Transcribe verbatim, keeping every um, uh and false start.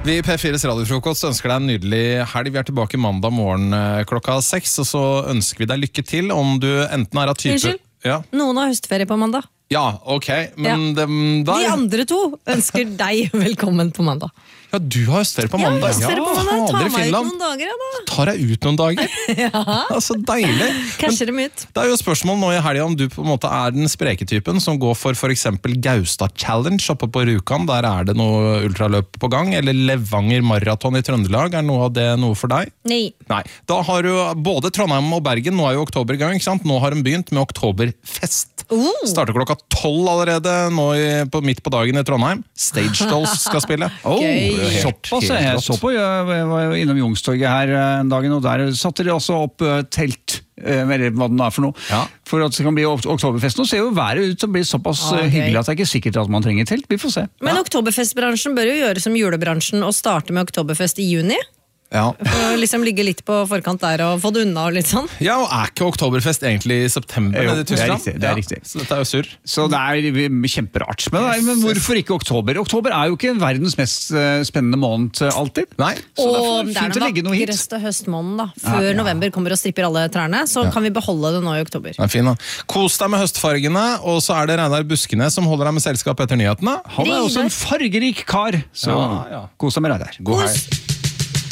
Vi i P fires radiofrokost ønsker deg en nydelig helg. Vi er tilbake mandag morgen klokka seks, og så ønsker vi deg lykke til om du enten er av type... Unnskyld? Ja. Noen har høstferie på mandag. Ja, ok, men Ja. dem, da... De andre to ønsker deg velkommen på mandag. Ja, du har høstferie på mandag. Ja, høstferie på mandag. Ta fader i meg ut Finland. noen dager, ja da. Tar jeg ut noen dager? Ja. Så deilig. Casher dem ut. Det er jo spørsmål nå i helgen om du på en måte er den spreketypen som går for for eksempel Gaustad Challenge oppe på Rjukan. Der er det noe ultraløp på gang. Eller Levanger Marathon i Trøndelag. Er noe av det noe for deg? Nei. Nei. Da har du både Trondheim og Bergen. Nå er jo oktober i gang, ikke sant? Nå har de begynt med oktoberfest. Uh. Starter klokka tolv allerede nå i, på, midt på dagen i Trondheim. Stage Dolls skal spille. Oh, Gøy. såpass, jeg så på, jeg var innom Youngstorget her en dag, og der satte de også opp uh, telt, uh, eller hva den er for noe, Ja. for at det kan bli ok- oktoberfest. Nå ser jo været ut til å bli såpass Ah, uh, gøy. hyggelig at det er ikke sikkert at man trenger telt. Vi får se. Men oktoberfestbransjen bør jo gjøre som julebransjen og starte med oktoberfest i juni. Ja. Og liksom ligge litt på forkant der og få det unna og litt sånn. Ja, og er ikke oktoberfest egentlig i september Jo, nede i det er Tyskland? riktig, det er Ja, riktig. Så dette er jo surr. Så det er kjemperart. Men, nei, men hvorfor ikke oktober? Oktober er jo ikke verdens mest uh, spennende måned uh, alltid. Nei. Så Og derfor det er fint å den legge noe hit. vakreste høstmåneden da. Før Ja, ja. november kommer og stripper alle trærne, så kan vi beholde det nå i oktober. Den er fin, da. Kos deg med høstfargene, og så er det Reinar Buskenes som holder deg med selskap etter nyhetene. Han er også en fargerik kar, så Ja, ja. kos deg med deg der. God Kos! helg.